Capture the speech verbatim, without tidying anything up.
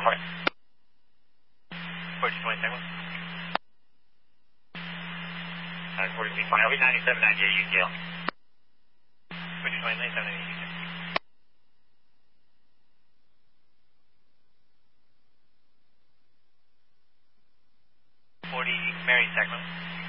Park. forty twenty-seven. Uh, forty feet, I'll be ninety-seven ninety-eight U T L. forty twenty, ninety-seven ninety-eight U T L. forty, Mary Sacramento.